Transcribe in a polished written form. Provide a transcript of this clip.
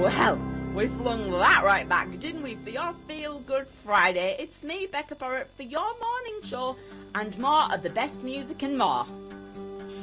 Well, we flung that right back, didn't we, for your Feel Good Friday. It's me, Becca Borrett, for your morning show and more of the best music and more.